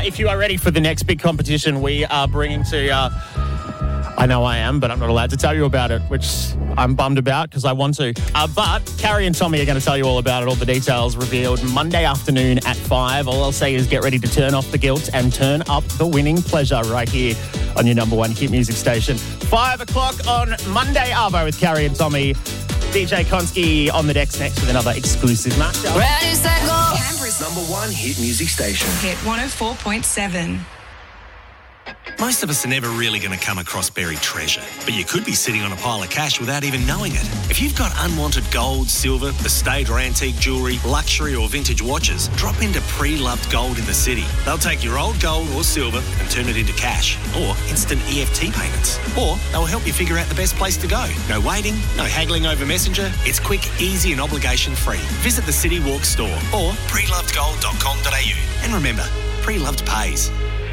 if you are ready for the next big competition we are bringing to you, I know I am, but I'm not allowed to tell you about it, which I'm bummed about because I want to. But Carrie and Tommy are going to tell you all about it, all the details revealed Monday afternoon at 5. All I'll say is get ready to turn off the guilt and turn up the winning pleasure right here on your number one hit music station. 5 o'clock on Monday Arvo with Carrie and Tommy. DJ Konski on the decks next with another exclusive matchup. Ready, set, go. Canberra's number one hit music station. Hit 104.7. Most of us are never really going to come across buried treasure, but you could be sitting on a pile of cash without even knowing it. If you've got unwanted gold, silver, estate or antique jewellery, luxury or vintage watches, drop into Pre-Loved Gold in the city. They'll take your old gold or silver and turn it into cash or instant EFT payments. Or they'll help you figure out the best place to go. No waiting, no haggling over Messenger. It's quick, easy and obligation-free. Visit the City Walk store or prelovedgold.com.au. And remember, Pre-Loved pays.